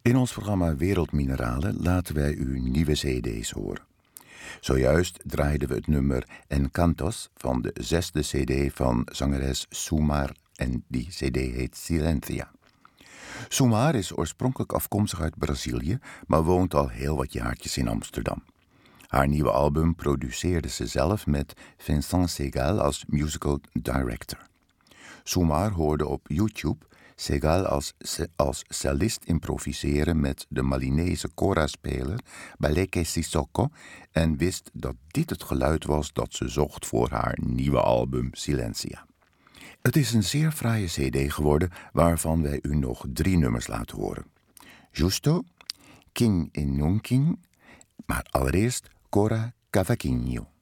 In ons programma Wereldmineralen laten wij u nieuwe cd's horen. Zojuist draaiden we het nummer Encantos van de 6e cd van zangeres Sumar en die cd heet Silencia. Sumar is oorspronkelijk afkomstig uit Brazilië, maar woont al heel wat jaartjes in Amsterdam. Haar nieuwe album produceerde ze zelf met Vincent Segal als musical director. Sumar hoorde op YouTube Segal als cellist improviseren met de Malinese kora-speler Baleke Sissoko en wist dat dit het geluid was dat ze zocht voor haar nieuwe album Silencia. Het is een zeer fraaie cd geworden waarvan wij u nog 3 nummers laten horen. Justo, King in Nunking, maar allereerst Cora Cavaquinho.